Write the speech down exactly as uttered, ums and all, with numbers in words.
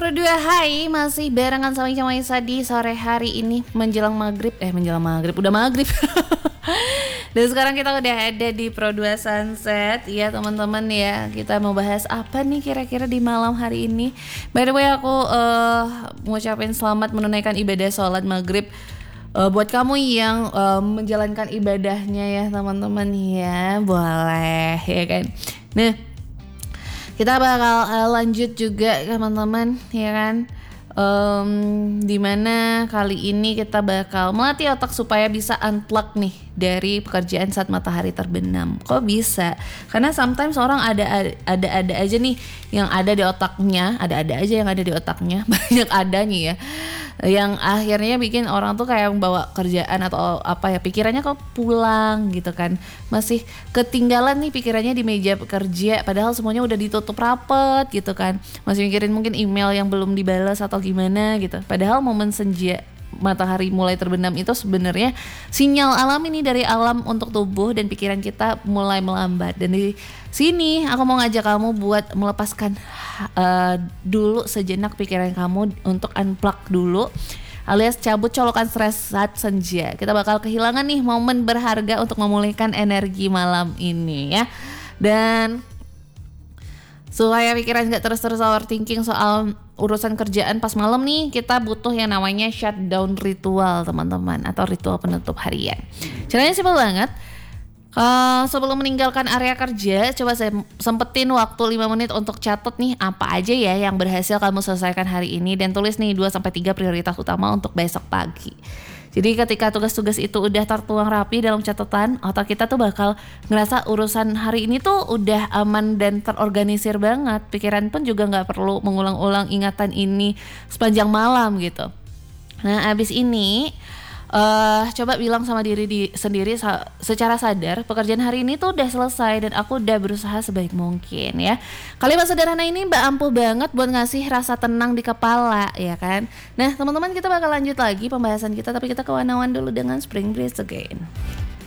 Pro dua, hai, masih barengan sama Ica Maisa di sore hari ini menjelang maghrib Eh menjelang maghrib, udah maghrib. Dan sekarang kita udah ada di Pro dua Sunset. Ya teman-teman ya, kita mau bahas apa nih kira-kira di malam hari ini. By the way, aku uh, ngucapin selamat menunaikan ibadah sholat maghrib uh, buat kamu yang uh, menjalankan ibadahnya ya teman-teman ya. Boleh ya kan. Nah, kita bakal uh, lanjut juga teman-teman ya kan, um, dimana kali ini kita bakal melatih otak supaya bisa unplug nih dari pekerjaan saat matahari terbenam. Kok bisa? Karena sometimes orang ada ada ada aja nih yang ada di otaknya, ada ada aja yang ada di otaknya, banyak adanya ya, yang akhirnya bikin orang tuh kayak bawa kerjaan atau apa ya, pikirannya kok pulang gitu kan, masih ketinggalan nih pikirannya di meja kerja padahal semuanya udah ditutup rapet gitu kan, masih mikirin mungkin email yang belum dibalas atau gimana gitu. Padahal momen senja matahari mulai terbenam itu sebenarnya sinyal alami nih dari alam untuk tubuh dan pikiran kita mulai melambat. Dan di sini aku mau ngajak kamu buat melepaskan uh, dulu sejenak pikiran kamu untuk unplug dulu, alias cabut colokan stres saat senja. Kita bakal kehilangan nih momen berharga untuk memulihkan energi malam ini ya. Dan supaya pikiran gak terus-terus overthinking soal urusan kerjaan pas malam nih, kita butuh yang namanya shutdown ritual teman-teman, atau ritual penutup harian. Caranya simpel banget. Uh, sebelum meninggalkan area kerja, coba saya sempetin waktu lima menit untuk catat nih apa aja ya yang berhasil kamu selesaikan hari ini, dan tulis nih dua sampai tiga prioritas utama untuk besok pagi. Jadi ketika tugas-tugas itu udah tertuang rapi dalam catatan, otak kita tuh bakal ngerasa urusan hari ini tuh udah aman dan terorganisir banget. Pikiran pun juga gak perlu mengulang-ulang ingatan ini sepanjang malam gitu. Nah abis ini Uh, coba bilang sama diri di, sendiri sa- secara sadar, pekerjaan hari ini tuh udah selesai dan aku udah berusaha sebaik mungkin ya. Kalimat sederhana ini mbak ampuh banget buat ngasih rasa tenang di kepala ya kan. Nah teman-teman, kita bakal lanjut lagi pembahasan kita, tapi kita ke Wanawan dulu dengan Spring Breeze Again.